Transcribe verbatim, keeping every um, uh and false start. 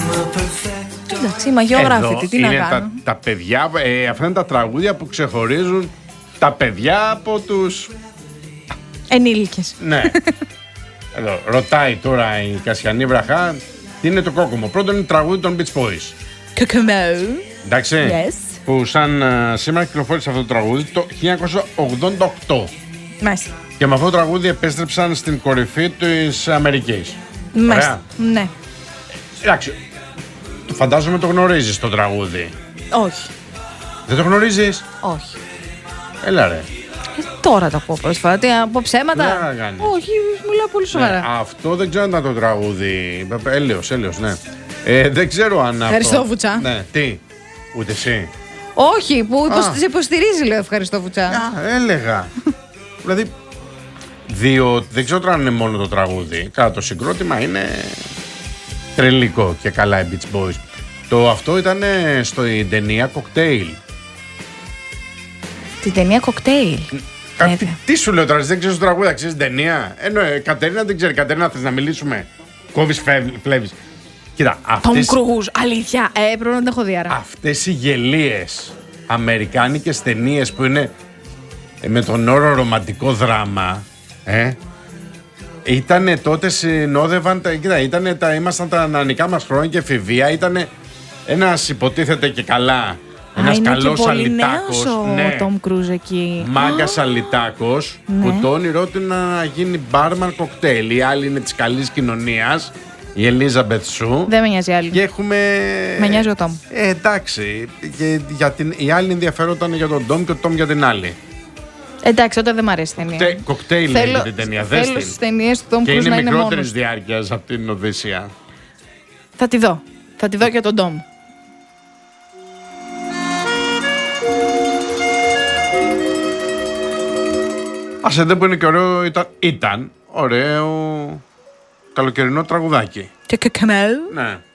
Εντάξει, μαγειογράφητη, τι να κάνω. Τα, τα παιδιά, ε, αυτά είναι τα τραγούδια που ξεχωρίζουν τα παιδιά από τους ενήλικες. Ναι. Εδώ, ρωτάει τώρα η Κασιανή Βραχά τι είναι το κόκκομο. Πρώτον είναι τραγούδι των Beach Boys. Κοκκομό. Εντάξει. Yes. Που σαν uh, σήμερα κυκλοφόρησε αυτό το τραγούδι το χίλια εννιακόσια ογδόντα οκτώ. Μάλιστα. Και με αυτό το τραγούδι επέστρεψαν στην κορυφή της Αμερικής. Μάλιστα. Ναι. Εντάξει. Φαντάζομαι το γνωρίζεις το τραγούδι. Όχι. Δεν το γνωρίζεις? Όχι. Έλα ρε. Ε, τώρα το ακούω πρόσφατα. Τι, από ψέματα. Δεν Όχι, μιλάω πολύ σοβαρά. Ναι, αυτό δεν ξέρω αν ήταν το τραγούδι. Έλεος, έλεος, ναι. Ε, δεν ξέρω αν. Ευχαριστώ, αυτό... Βουτσά. Ναι, τι. Ούτε εσύ. Όχι, που υποσ... υποστηρίζει, λέω ευχαριστώ, Βουτσά. Α, έλεγα. Δηλαδή. Διότι δεν ξέρω τώρα αν είναι μόνο το τραγούδι. Κάνα το συγκρότημα είναι τρελικό και καλά οι Beach Boys. Το αυτό ήταν στην ταινία Cocktail. Την ταινία Cocktail. Κα, τι, τι σου λέω τώρα, δεν ξέρεις το τραγούδι, ξέρεις την ταινία. Ενώ ε, Κατερίνα δεν ξέρει. Κατερίνα, θες να μιλήσουμε? Κόβεις, φλέβεις. Κοίτα, αυτές... Tom Cruise, αλήθεια. Ε, πρέπει να την έχω δει άρα. Αυτές οι γελίες αμερικάνικες ταινίες που είναι ε, με τον όρο ρομαντικό δράμα, ε, ήτανε τότε συνόδευαν, τα, κοίτα, ήτανε τα, ήμασταν τα νεανικά μας χρόνια και εφηβεία, ήτανε ένας υποτίθεται και καλά, ένας καλός αλυτάκος, ο ναι, Tom Cruise εκεί. μάγκας αλυτάκος, ναι, που το όνειρό του είναι να γίνει μπάρμαν κοκτέιλ. Η άλλη είναι της καλής κοινωνίας, η Ελίζαμπεθ Σου. Δεν με νοιάζει άλλη. Και έχουμε... Με νοιάζει ο Τόμ. Ε, εντάξει. Και για την... Η άλλη ενδιαφερόταν για τον Τόμ και ο Τόμ για την άλλη. Εντάξει, όταν δεν μ' αρέσει η ταινία. Τε, κοκτέιλ θέλω, λέγεται την ταινία. Θέλω στις ταινίες του Τόμ και Cruise είναι να είναι μικρότερης μόνος. διάρκειας από την Οδύσσεια. Θα τη δω. Θα τη δω και τον Τόμ. Άσε, δεν που είναι και ωραίο, ήταν, ήταν ωραίο καλοκαιρινό τραγουδάκι. Και κακαμέλ. Ναι.